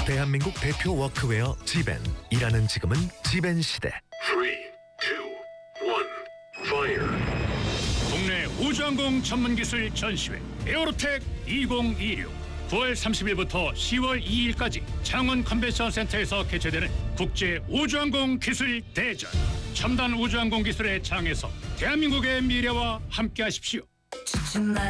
대한민국 대표 워크웨어 지벤. 일하는 지금은 지벤 시대. 3, 2, 1, fire. 국내 우주항공 전문기술 전시회 에어로텍 2026 9월 30일부터 10월 2일까지 창원 컨벤션 센터에서 개최되는 국제 우주항공 기술 대전. 첨단 우주항공 기술의 장에서 대한민국의 미래와 함께하십시오.